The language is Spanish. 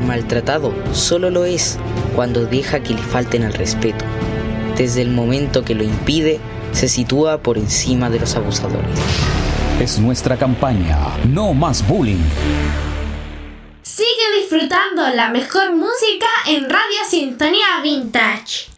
maltratado solo lo es cuando deja que le falten al respeto. Desde el momento que lo impide, se sitúa por encima de los abusadores. Es nuestra campaña, no más bullying. Sigue disfrutando la mejor música en Radio Sintonía Vintage.